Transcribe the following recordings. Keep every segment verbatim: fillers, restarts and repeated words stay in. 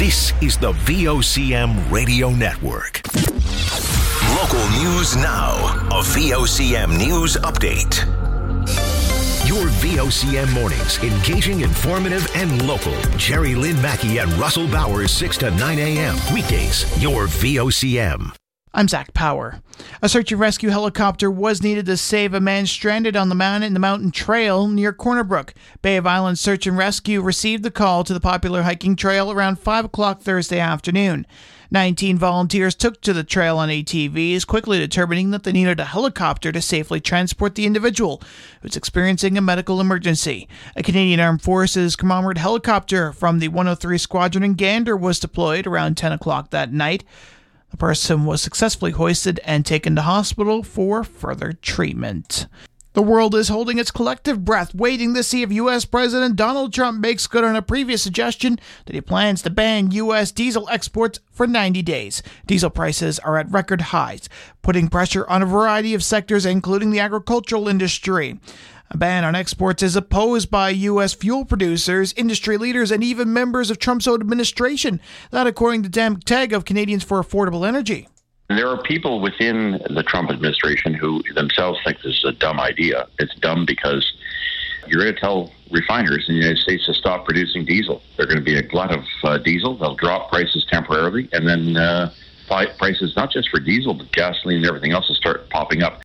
This is the V O C M Radio Network. Local news now. A V O C M News Update. Your V O C M mornings, engaging, informative, and local. Jerry Lynn Mackey and Russell Bowers, six to nine a.m. Weekdays, your V O C M. I'm Zach Power. A search and rescue helicopter was needed to save a man stranded on the mountain in the mountain trail near Corner Brook. Bay of Islands Search and Rescue received the call to the popular hiking trail around five o'clock Thursday afternoon. nineteen volunteers took to the trail on A T Vs, quickly determining that they needed a helicopter to safely transport the individual who was experiencing a medical emergency. A Canadian Armed Forces commemorated helicopter from the one oh three Squadron in Gander was deployed around ten o'clock that night. The person was successfully hoisted and taken to hospital for further treatment. The world is holding its collective breath, waiting to see if U S President Donald Trump makes good on a previous suggestion that he plans to ban U S diesel exports for ninety days. Diesel prices are at record highs, putting pressure on a variety of sectors, including the agricultural industry. A ban on exports is opposed by U S fuel producers, industry leaders, and even members of Trump's own administration. That, according to Dan McTagg of Canadians for Affordable Energy. There are people within the Trump administration who themselves think this is a dumb idea. It's dumb because you're going to tell refiners in the United States to stop producing diesel. They're going to be a glut of uh, diesel. They'll drop prices temporarily, and then uh, prices, not just for diesel, but gasoline and everything else will start popping up.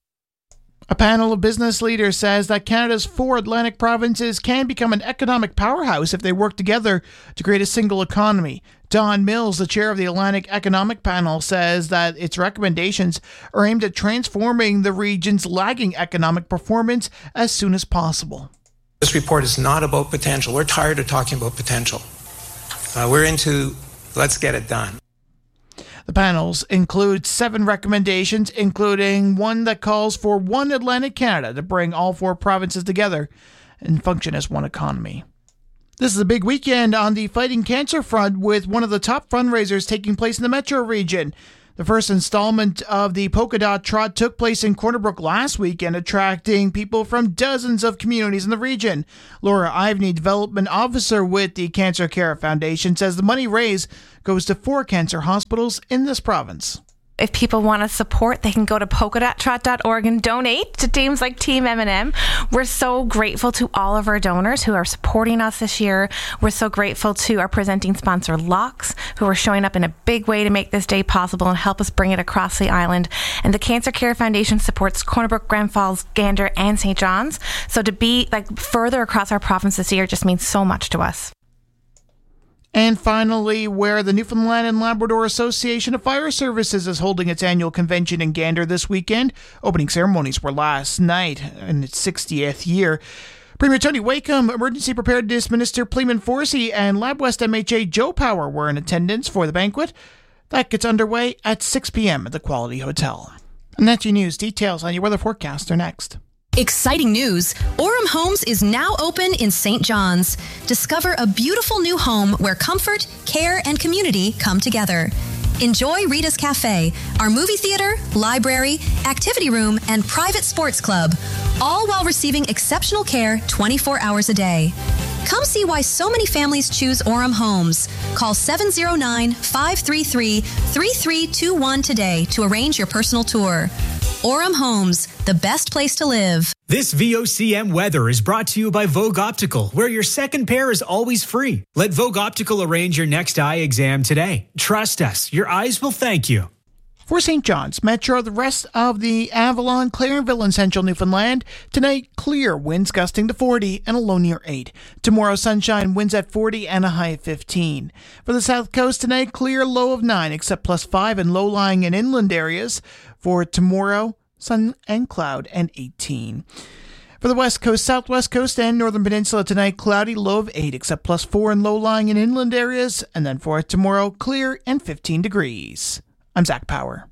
A panel of business leaders says that Canada's four Atlantic provinces can become an economic powerhouse if they work together to create a single economy. Don Mills, the chair of the Atlantic Economic Panel, says that its recommendations are aimed at transforming the region's lagging economic performance as soon as possible. This report is not about potential. We're tired of talking about potential. Uh, we're into let's get it done. The panels include seven recommendations, including one that calls for one Atlantic Canada to bring all four provinces together and function as one economy. This is a big weekend on the fighting cancer front, with one of the top fundraisers taking place in the metro region. The first installment of the Polka Dot Trot took place in Corner Brook last weekend, attracting people from dozens of communities in the region. Laura Ivney, Development Officer with the Cancer Care Foundation, says the money raised goes to four cancer hospitals in this province. If people want to support, they can go to polka dot trot dot org and donate to teams like Team M and M. We're so grateful to all of our donors who are supporting us this year. We're so grateful to our presenting sponsor, Lux, who are showing up in a big way to make this day possible and help us bring it across the island. And the Cancer Care Foundation supports Corner Brook, Grand Falls, Gander, and Saint John's. So to be like further across our province this year just means so much to us. And finally, where the Newfoundland and Labrador Association of Fire Services is holding its annual convention in Gander this weekend. Opening ceremonies were last night in its sixtieth year. Premier Tony Wakeham, Emergency Preparedness Minister Pleeman Forsey, and LabWest M H A Joe Power were in attendance for the banquet. That gets underway at six p.m. at the Quality Hotel. And that's your news. Details on your weather forecast are next. Exciting news! Orem Homes is now open in Saint John's. Discover a beautiful new home where comfort, care, and community come together. Enjoy Rita's Cafe, our movie theater, library, activity room, and private sports club, all while receiving exceptional care twenty-four hours a day. Come see why so many families choose Orem Homes. Call seven oh nine, five three three, three three two one today to arrange your personal tour. Orem Homes, the best place to live. This V O C M weather is brought to you by Vogue Optical, where your second pair is always free. Let Vogue Optical arrange your next eye exam today. Trust us, your eyes will thank you. For Saint John's Metro, the rest of the Avalon, Clarenville, and Central Newfoundland, tonight clear, winds gusting to forty and a low near eight. Tomorrow, sunshine, winds at forty and a high of fifteen. For the South Coast tonight, clear, low of nine, except plus five in low-lying and inland areas. For tomorrow, sun and cloud and eighteen. For the West Coast, Southwest Coast, and Northern Peninsula tonight, cloudy, low of eight, except plus four in low-lying and inland areas. And then for tomorrow, clear and fifteen degrees. I'm Zach Power.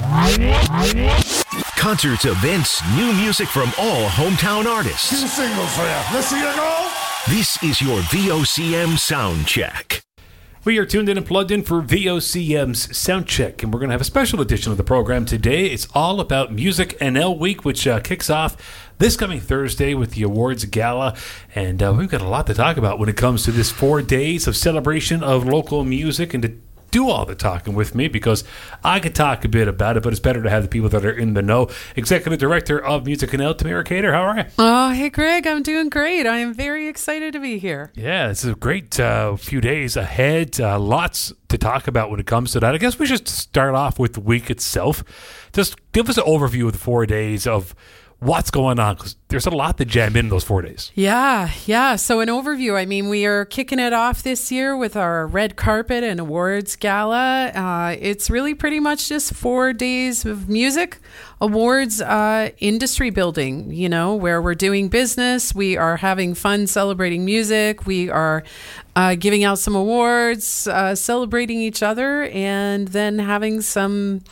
Concerts, events, new music from all hometown artists. Two singles for you. Let's see you go. This is your V O C M Sound Check. We are tuned in and plugged in for V O C M's Sound Check, and we're going to have a special edition of the program today. It's all about Music N L Week, which uh, kicks off this coming Thursday with the awards gala. And uh, we've got a lot to talk about when it comes to this four days of celebration of local music. And to do all the talking with me, because I could talk a bit about it, but it's better to have the people that are in the know. Executive Director of Music N L, Tamara Cater, how are you? Oh, hey, Greg, I'm doing great. I am very excited to be here. Yeah, it's a great uh, few days ahead. Uh, lots to talk about when it comes to that. I guess we should start off with the week itself. Just give us an overview of the four days of what's going on, because there's a lot to jam in those four days. Yeah, yeah. So an overview. I mean, we are kicking it off this year with our red carpet and awards gala. Uh, it's really pretty much just four days of music, awards, uh, industry building, you know, where we're doing business. We are having fun celebrating music. We are uh, giving out some awards, uh, celebrating each other, and then having some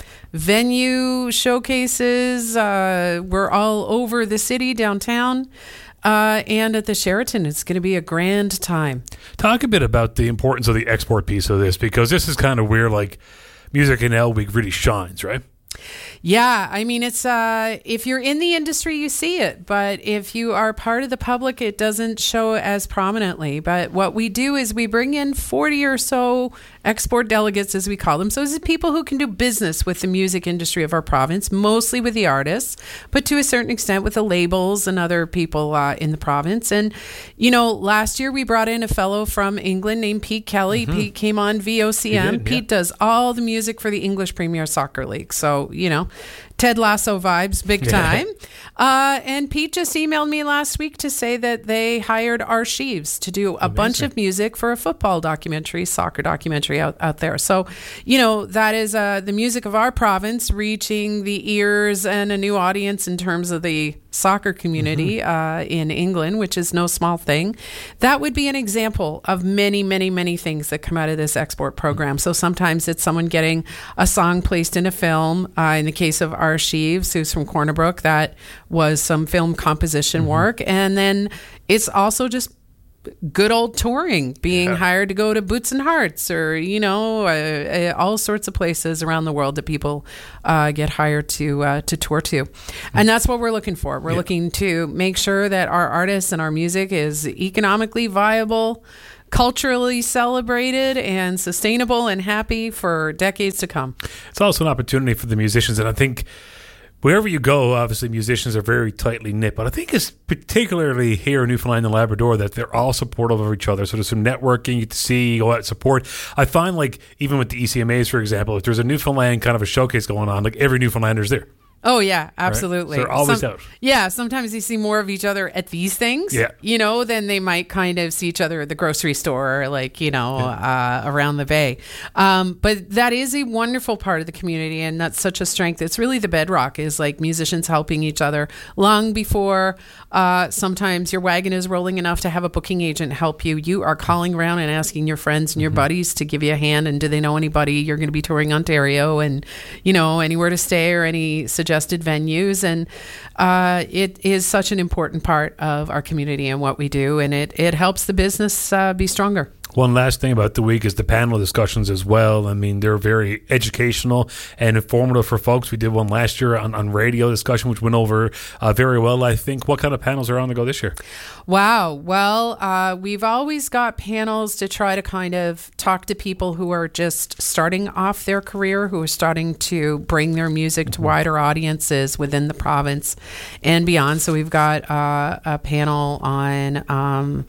venue showcases. Uh, we're all over the city, downtown, uh, and at the Sheraton. It's going to be a grand time. Talk a bit about the importance of the export piece of this, because this is kind of where like Music N L Week really shines, right? Yeah, I mean, it's uh, if you're in the industry, you see it. But if you are part of the public, it doesn't show as prominently. But what we do is we bring in forty or so export delegates, as we call them. So this is people who can do business with the music industry of our province, mostly with the artists, but to a certain extent with the labels and other people uh, in the province. And, you know, last year we brought in a fellow from England named Pete Kelly. Mm-hmm. Pete came on V O C M. Did, Pete yeah. does all the music for the English Premier Soccer League. So, you know, Ted Lasso vibes, big time. uh, and Pete just emailed me last week to say that they hired Archives to do a Amazing. bunch of music for a football documentary, soccer documentary out, out there. So, you know, that is uh, the music of our province reaching the ears and a new audience in terms of the soccer community mm-hmm. uh, in England, which is no small thing. That would be an example of many, many, many things that come out of this export program. So sometimes it's someone getting a song placed in a film. Uh, in the case of Archives, who's from Corner Brook, that was some film composition mm-hmm. work. And then it's also just good old touring, being yeah. hired to go to Boots and Hearts, or, you know, uh, uh, all sorts of places around the world that people uh, get hired to uh, to tour to. And that's what we're looking for. We're yeah. looking to make sure that our artists and our music is economically viable, culturally celebrated, and sustainable and happy for decades to come. It's also an opportunity for the musicians, and I think wherever you go, obviously musicians are very tightly knit, but I think it's particularly here in Newfoundland and Labrador that they're all supportive of each other. So there's some networking, you get to see, you go out and support. I find, like, even with the E C M As, for example, if there's a Newfoundland kind of a showcase going on, like every Newfoundlander's there. Oh, yeah, absolutely. Right? So they're always Some, out. Yeah, sometimes you see more of each other at these things, yeah. you know, than they might kind of see each other at the grocery store, or like, you know, yeah. uh, around the bay. Um, but that is a wonderful part of the community, and that's such a strength. It's really the bedrock, is like musicians helping each other long before uh, sometimes your wagon is rolling enough to have a booking agent help you. You are calling around and asking your friends and your mm-hmm. buddies to give you a hand, and do they know anybody? You're going to be touring Ontario, and, you know, anywhere to stay or any suggested venues. And uh, it is such an important part of our community and what we do, and it, it helps the business uh, be stronger. One last thing about the week is the panel discussions as well. I mean, they're very educational and informative for folks. We did one last year on, on radio discussion, which went over uh, very well, I think. What kind of panels are on the go this year? Wow. Well, uh, we've always got panels to try to kind of talk to people who are just starting off their career, who are starting to bring their music to wider audiences within the province and beyond. So we've got uh, a panel on Um,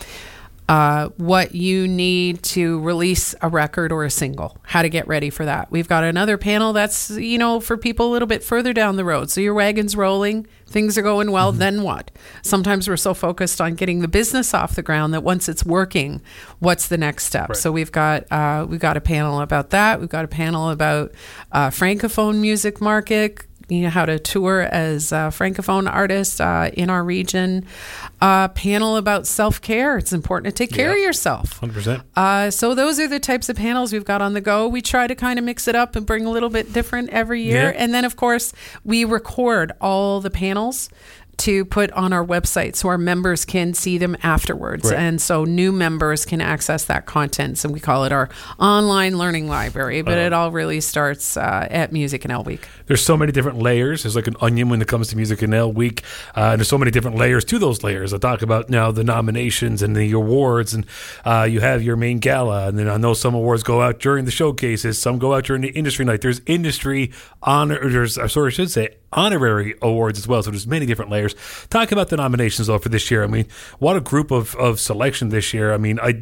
Uh, what you need to release a record or a single, how to get ready for that. We've got another panel that's, you know, for people a little bit further down the road. So your wagon's rolling, things are going well, mm-hmm. then what? Sometimes we're so focused on getting the business off the ground that once it's working, what's the next step? Right. So we've got uh, we've got a panel about that. We've got a panel about uh, Francophone music market, you know, how to tour as a Francophone artist uh, in our region. A uh, panel about self-care. It's important to take care yeah, of yourself. one hundred percent. Uh, so those are the types of panels we've got on the go. We try to kind of mix it up and bring a little bit different every year. Yeah. And then, of course, we record all the panels to put on our website so our members can see them afterwards. Right. And so new members can access that content. So we call it our online learning library, but uh, it all really starts uh, at Music in L Week. There's so many different layers. There's like an onion when it comes to Music in L Week. Uh, and there's so many different layers to those layers. I talk about now the nominations and the awards, and uh, you have your main gala. And then I know some awards go out during the showcases. Some go out during the industry night. There's industry honor, there's, I'm sorry, I should say honorary awards as well. So there's many different layers. Talk about the nominations though for this year. I mean, what a group of, of selection this year. I mean, I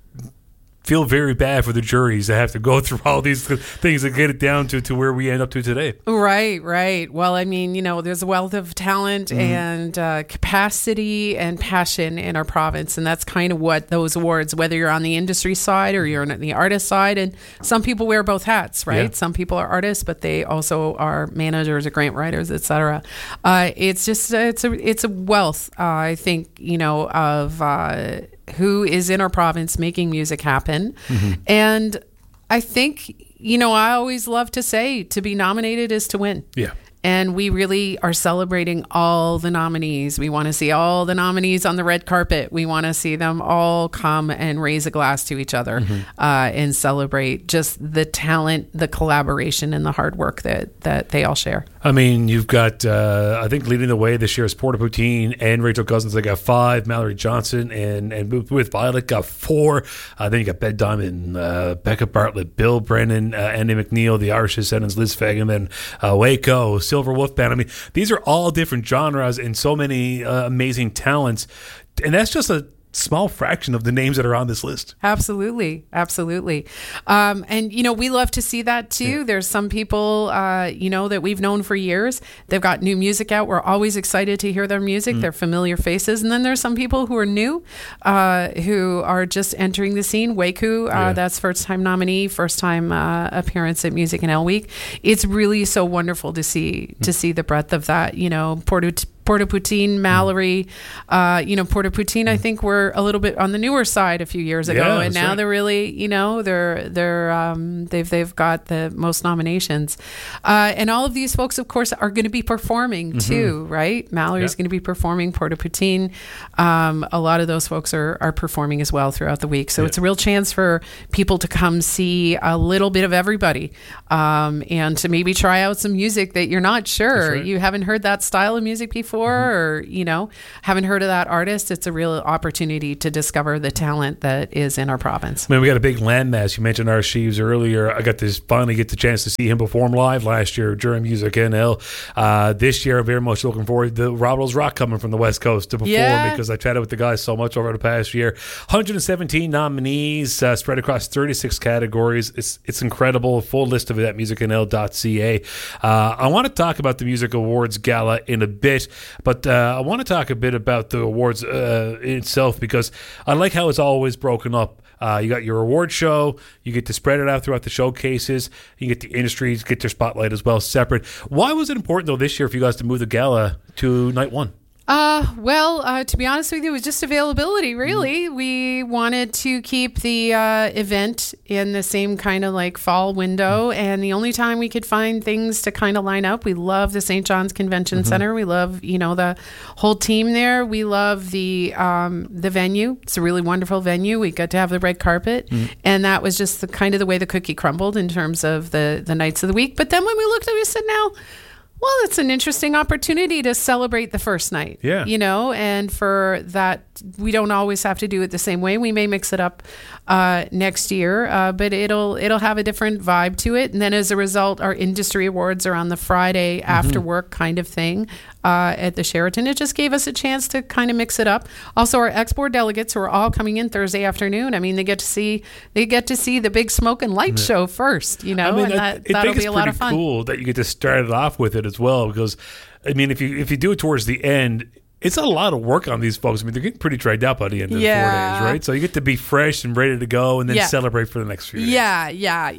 feel very bad for the juries that have to go through all these things and get it down to, to where we end up to today. Right, right. Well, I mean, you know, there's a wealth of talent mm-hmm. and uh, capacity and passion in our province. And that's kind of what those awards, whether you're on the industry side or you're on the artist side, and some people wear both hats, right? Yeah. Some people are artists, but they also are managers or grant writers, et cetera. Uh, it's just, uh, it's a, it's a wealth, uh, I think, you know, of... Uh, who is in our province making music happen. Mm-hmm. And I think, you know, I always love to say to be nominated is to win. Yeah. And we really are celebrating all the nominees. We want to see all the nominees on the red carpet. We want to see them all come and raise a glass to each other mm-hmm. uh, and celebrate just the talent, the collaboration, and the hard work that, that they all share. I mean, you've got, uh, I think leading the way this year is Porta Poutine and Rachel Cousins. They got five. Mallory Johnson and, and with Violet got four. Uh, then you got Bed Diamond, uh, Becca Bartlett, Bill Brennan, uh, Andy McNeil, the Irish Descendants, Liz Fagan, and uh, Waco, Silver Wolf Band. I mean, these are all different genres and so many uh, amazing talents. And that's just a small fraction of the names that are on this list. Absolutely. Absolutely. Um, and, you know, we love to see that too. Yeah. There's some people, uh, you know, that we've known for years. They've got new music out. We're always excited to hear their music. Mm. They're familiar faces. And then there's some people who are new, uh, who are just entering the scene. Waku, uh, yeah. that's first time nominee, first time uh, appearance at Music in L Week. It's really so wonderful to see, mm. to see the breadth of that, you know, Porto Porta Poutine, Mallory, uh, you know, Porta Poutine, I think were a little bit on the newer side a few years ago, yeah, and now right. they're really, you know, they're they're um, they've they've got the most nominations, uh, and all of these folks, of course, are going to be performing mm-hmm. too, right? Mallory's yep. going to be performing, Porta Poutine, um, a lot of those folks are are performing as well throughout the week, so yep. it's a real chance for people to come see a little bit of everybody, um, and to maybe try out some music that you're not sure right. you haven't heard that style of music before. Mm-hmm. Or, you know, haven't heard of that artist. It's a real opportunity to discover the talent that is in our province. I mean, we got a big landmass. You mentioned R. Sheaves earlier. I got to finally get the chance to see him perform live last year during Music N L. Uh, this year, I'm very much looking forward to Rob Rose Rock coming from the West Coast to perform yeah. because I chatted with the guys so much over the past year. one hundred seventeen nominees uh, spread across thirty-six categories. It's it's incredible. A full list of it at music n l dot c a. Uh, I want to talk about the Music Awards Gala in a bit. But uh, I want to talk a bit about the awards uh, itself because I like how it's always broken up. Uh, you got your award show. You get to spread it out throughout the showcases. You get the industries get their spotlight as well separate. Why was it important, though, this year for you guys to move the gala to night one? Uh, well, uh, to be honest with you, it was just availability, really. Mm. We wanted to keep the uh, event in the same kind of like fall window. Mm. And the only time we could find things to kind of line up, we love the Saint John's Convention mm-hmm. Center. We love, you know, the whole team there. We love the um, the venue. It's a really wonderful venue. We got to have the red carpet. Mm. And that was just the kind of the way the cookie crumbled in terms of the, the nights of the week. But then when we looked at it, we said, now... well, it's an interesting opportunity to celebrate the first night, yeah. you know, and for that, we don't always have to do it the same way. We may mix it up uh, next year, uh, but it'll it'll have a different vibe to it. And then as a result, our industry awards are on the Friday mm-hmm. after work kind of thing uh, at the Sheraton. It just gave us a chance to kind of mix it up. Also, our Export delegates who are all coming in Thursday afternoon, I mean, they get to see they get to see the big smoke and light yeah. show first, you know, I mean, and I, that, I that'll think be a lot of fun. It's pretty cool that you get to start it off with it as well, because I mean, if you if you do it towards the end, it's a lot of work on these folks. I mean, they're getting pretty dragged out by the end of yeah. the four days, right? So you get to be fresh and ready to go and then yeah. celebrate for the next few days. Yeah, yeah, yeah.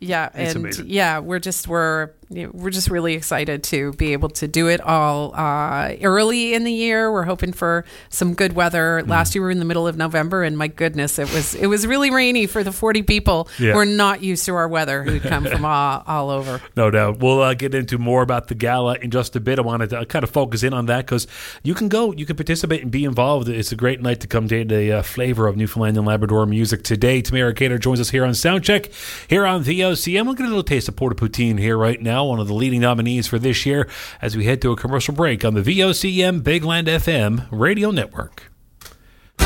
Yeah, It's and amazing. yeah, we're just we're you know, we're just really excited to be able to do it all uh, early in the year. We're hoping for some good weather. Last year we were in the middle of November, and my goodness, it was it was really rainy for the forty people Yeah. who are not used to our weather, who'd come from all, all over. No doubt. We'll uh, get into more about the gala in just a bit. I wanted to kind of focus in on that because you can go, you can participate and be involved. It's a great night to come to the uh, flavor of Newfoundland and Labrador music today. Tamara Cater joins us here on Soundcheck, here on V O C M. We'll get a little taste of Porta Poutine here right now, one of the leading nominees for this year, as we head to a commercial break on the V O C M Big Land F M radio network.